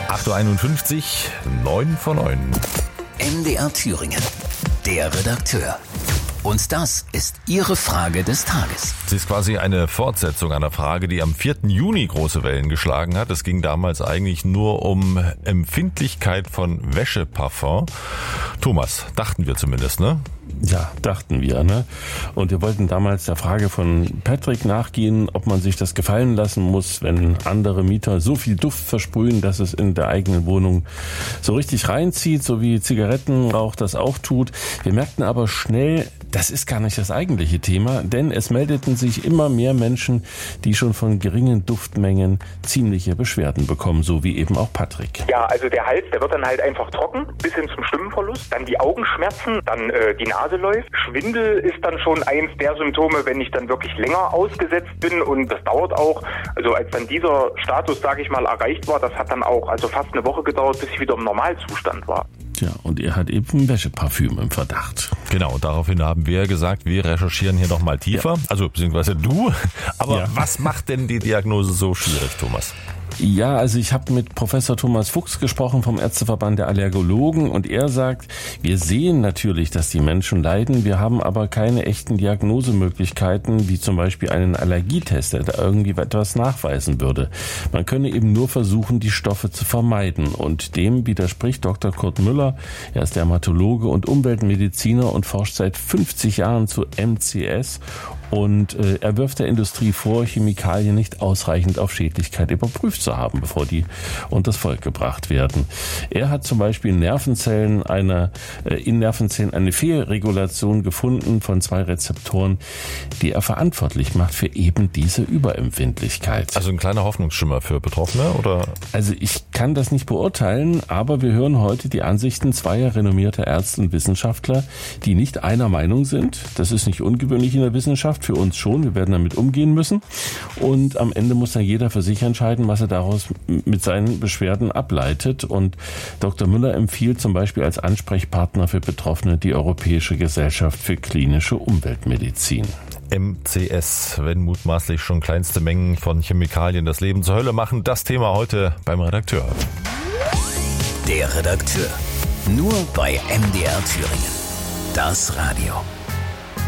8.51 Uhr, 9 vor 9. MDR Thüringen, der Redakteur. Und das ist Ihre Frage des Tages. Es ist quasi eine Fortsetzung einer Frage, die am 4. Juni große Wellen geschlagen hat. Es ging damals eigentlich nur um Empfindlichkeit von Wäscheparfum. Thomas, dachten wir zumindest, ne? Ja, dachten wir, ne? Und wir wollten damals der Frage von Patrick nachgehen, ob man sich das gefallen lassen muss, wenn andere Mieter so viel Duft versprühen, dass es in der eigenen Wohnung so richtig reinzieht, so wie Zigarettenrauch das auch tut. Wir merkten aber schnell, das ist gar nicht das eigentliche Thema, denn es meldeten sich immer mehr Menschen, die schon von geringen Duftmengen ziemliche Beschwerden bekommen, so wie eben auch Patrick. Ja, also der Hals, der wird dann halt einfach trocken, bis hin zum Stimmenverlust, dann die Augenschmerzen, dann die Nase läuft. Schwindel ist dann schon eins der Symptome, wenn ich dann wirklich länger ausgesetzt bin, und das dauert auch. Also als dann dieser Status, sage ich mal, erreicht war, das hat dann auch fast eine Woche gedauert, bis ich wieder im Normalzustand war. Ja, und er hat eben Wäscheparfüm im Verdacht. Genau, daraufhin haben wir gesagt, wir recherchieren hier noch mal tiefer. Ja. Also beziehungsweise du. Aber was macht denn die Diagnose so schwierig, Thomas? Ja, also ich habe mit Professor Thomas Fuchs gesprochen vom Ärzteverband der Allergologen, und er sagt, wir sehen natürlich, dass die Menschen leiden, wir haben aber keine echten Diagnosemöglichkeiten, wie zum Beispiel einen Allergietest, der da irgendwie etwas nachweisen würde. Man könne eben nur versuchen, die Stoffe zu vermeiden, und dem widerspricht Dr. Kurt Müller. Er ist Dermatologe und Umweltmediziner und forscht seit 50 Jahren zu MCS. Und er wirft der Industrie vor, Chemikalien nicht ausreichend auf Schädlichkeit überprüft zu haben, bevor die unters Volk gebracht werden. Er hat zum Beispiel in Nervenzellen eine Fehlregulation gefunden von 2 Rezeptoren, die er verantwortlich macht für eben diese Überempfindlichkeit. Also ein kleiner Hoffnungsschimmer für Betroffene, oder? Also ich kann das nicht beurteilen, aber wir hören heute die Ansichten 2 renommierter Ärzte und Wissenschaftler, die nicht einer Meinung sind. Das ist nicht ungewöhnlich in der Wissenschaft. Für uns schon, wir werden damit umgehen müssen, und am Ende muss dann jeder für sich entscheiden, was er daraus mit seinen Beschwerden ableitet, und Dr. Müller empfiehlt zum Beispiel als Ansprechpartner für Betroffene die Europäische Gesellschaft für klinische Umweltmedizin. MCS, wenn mutmaßlich schon kleinste Mengen von Chemikalien das Leben zur Hölle machen, das Thema heute beim Redakteur. Der Redakteur, nur bei MDR Thüringen, das Radio.